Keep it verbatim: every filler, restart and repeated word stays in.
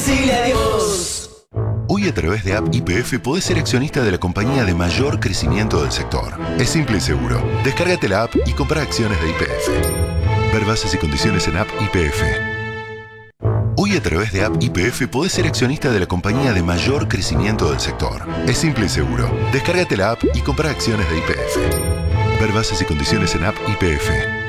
decirle adiós. Hoy a través de App Y P F podés ser accionista de la compañía de mayor crecimiento del sector. Es simple y seguro. Descárgate la app y compra acciones de Y P F. Ver bases y condiciones en App Y P F. Hoy a través de App Y P F podés ser accionista de la compañía de mayor crecimiento del sector. Es simple y seguro. Descárgate la app y compra acciones de Y P F. Ver bases y condiciones en App Y P F.